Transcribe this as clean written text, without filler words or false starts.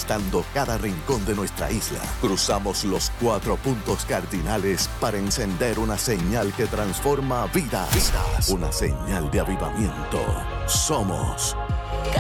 conquistando cada rincón de nuestra isla. Cruzamos los 4 puntos cardinales para encender una señal que transforma vidas. Una señal de avivamiento. Somos